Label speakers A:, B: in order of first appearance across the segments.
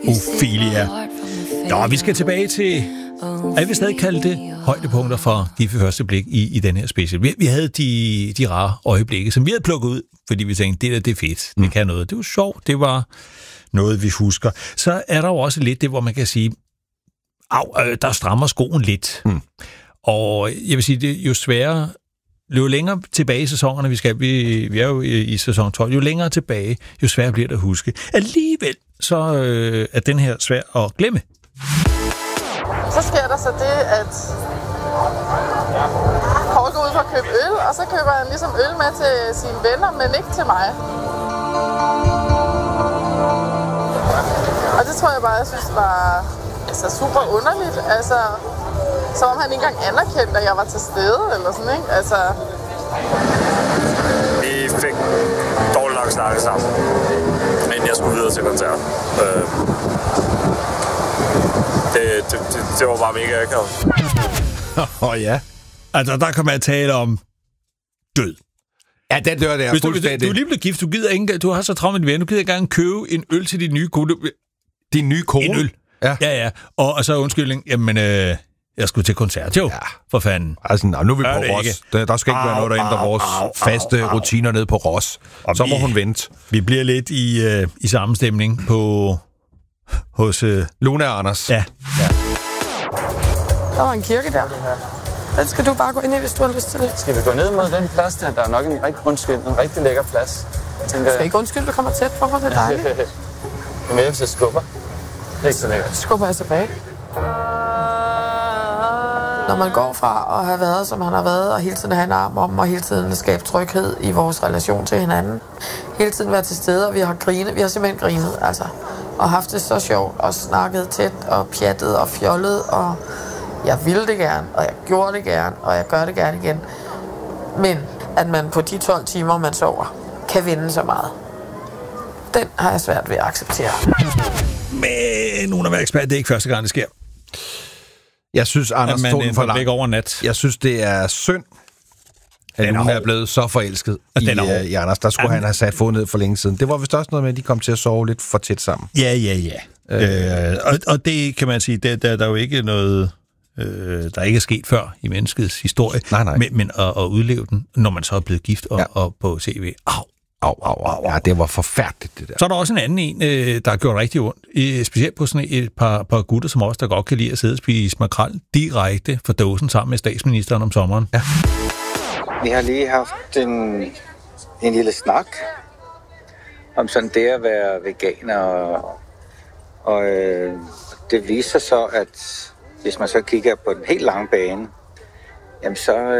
A: Ophelia. Nå, vi skal tilbage til... Jeg vil stadig kalde det højdepunkter for Gift ved første blik i den her special. Vi havde de rare øjeblikke, som vi havde plukket ud, fordi vi tænkte, det er fedt, det kan noget. Det var sjovt, det var noget, vi husker. Så er der jo også lidt det, hvor man kan sige, der strammer skoen lidt. Og jeg vil sige, det er jo sværere, jo længere tilbage i sæsonerne, vi er jo i sæson 12, jo længere tilbage, jo sværere bliver det at huske. Alligevel så er den her svær at glemme.
B: Så sker der så det, at Paul går ud for at købe øl, og så køber han ligesom øl med til sine venner, men ikke til mig. Og det tror jeg bare, jeg synes var super underligt. Altså, som om han ikke engang anerkendte, at jeg var til stede, eller sådan, ikke? Altså...
C: Vi fik dårligt nok snakket sammen, men jeg skulle videre til koncert. Det var bare mega akavet.
A: Ja. Altså, der kan man tale om død.
D: Ja, den dør der.
A: Hvis du er lige blevet gift, du har så travlt med din ven, du gider ikke engang købe en øl til din nye kone.
D: Din nye kone?
A: En øl. Ja. Og så undskyldning, jamen, jeg skulle til koncert, jo. Ja. For fanden.
D: Altså, nu er vi på Ros. Der skal ikke være noget, der ændrer vores faste rutiner ned på Ros. Så må hun vente.
A: Vi bliver lidt i samme stemning hos
D: Luna og Anders.
A: Ja.
B: Der var en kirke der. Den skal du bare gå ind i, hvis du har lyst til det.
E: Skal vi gå ned mod den plads der? Der er nok en rigtig lækker plads.
B: Skal ikke undskylde, du kommer tæt på mig, det er dejligt.
E: Det er mere, hvis jeg skubber. Ikke så lækkert.
B: Skubber jeg tilbage. Når man går fra at have været, som han har været, og hele tiden have en arm om, og hele tiden skabe tryghed i vores relation til hinanden. Hele tiden være til stede, og vi har simpelthen grinet, altså. Og haft det så sjovt, og snakket tæt, og pjattet, og fjollet, og jeg ville det gerne, og jeg gjorde det gerne, og jeg gør det gerne igen. Men at man på de 12 timer, man sover, kan vinde så meget. Den har jeg svært ved at acceptere.
A: Men uden at være ekspert, det er ikke første gang, det sker.
D: Jeg synes, Anders tog den for langt.
A: Over nat.
D: Jeg synes, det er synd, at hun er blevet så forelsket i Anders. Der skulle han have sat fod ned for længe siden. Det var vist også noget med, at de kom til at sove lidt for tæt sammen.
A: Ja. Og det kan man sige, der er jo ikke noget, der ikke er sket før i menneskets historie.
D: Nej.
A: Men at udleve den, når man så er blevet gift og på CV.
D: Ja, det var forfærdeligt, det der.
A: Så er der også en anden der har gjort rigtig ondt. Specielt på sådan et par gutter, som også der godt kan lide at sidde og spise makrel direkte fra dåsen sammen med statsministeren om sommeren. Ja.
F: Vi har lige haft en lille snak om sådan det at være veganer, og det viser så, at hvis man så kigger på den helt lange bane, jamen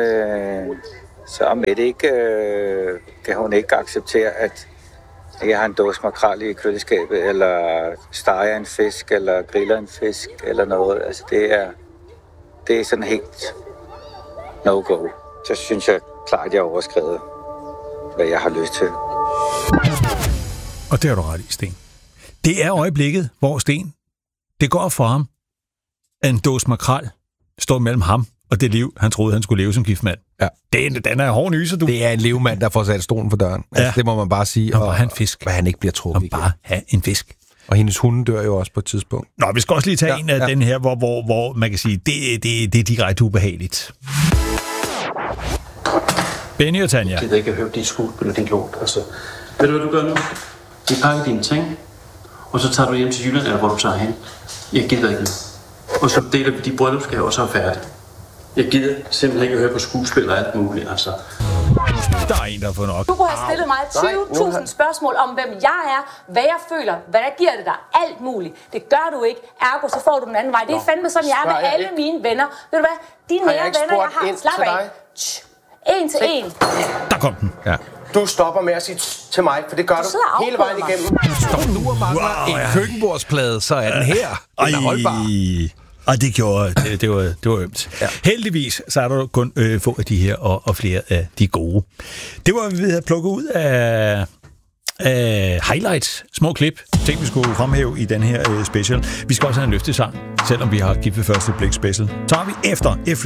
F: så om det ikke, kan hun ikke acceptere, at jeg har en dåse makrel i køleskabet, eller steger en fisk, eller griller en fisk, eller noget. Altså det er sådan helt no-go. Så synes jeg klart, at jeg har overskredet, hvad jeg har lyst til.
A: Og det har du ret i, Sten. Det er øjeblikket, hvor Sten, det går for ham, at en dåse makrel står mellem ham og det liv, han troede, han skulle leve som giftmand.
D: Ja.
A: Den er hård nyser, du.
D: Det er en levemand, der får sat stolen for døren. Ja. Altså, det må man bare sige.
A: Og bare have en fisk.
D: Hvad han ikke bliver trukket igen.
A: Bare have en fisk.
D: Og hendes hunde dør jo også på et tidspunkt.
A: Nå, vi skal også lige tage en af den her, hvor man kan sige, det er direkte ubehageligt. Benny og Tanja.
G: Jeg gider ikke at høre de skuespil og din lort. Altså, ved du, hvad du gør nu? Du pakker dine ting, og så tager du hjem til Jylland, eller hvor du tager hen. Jeg gider ikke. Og så deler vi de bryllupsgaver, og så er færdigt. Jeg gider simpelthen ikke at høre på skuespil og alt muligt, altså.
A: Der er en, der har fået nok.
H: Du kunne have stillet mig 20.000 spørgsmål om, hvem jeg er, hvad jeg føler, hvad der giver det dig, alt muligt. Det gør du ikke, ergo så får du den anden vej. Det er fandme sådan, jeg er med alle mine venner. Ved du hvad? De nære venner, jeg har, slap af. En til en.
A: Der kom den. Ja.
I: Du stopper med at sige til mig, for det gør du hele vejen igennem.
D: Stop nu og mangler en køkkenbordsplade, så er den her. Den er holdbar.
A: Og det var ømt. Ja. Heldigvis, så er der kun få af de her, og flere af de gode. Det var, vi havde plukket ud af highlights, små klip, ting vi skulle fremhæve i den her special. Vi skal også have en løftesang, selvom vi har Gift ved første blik special. Så har vi efter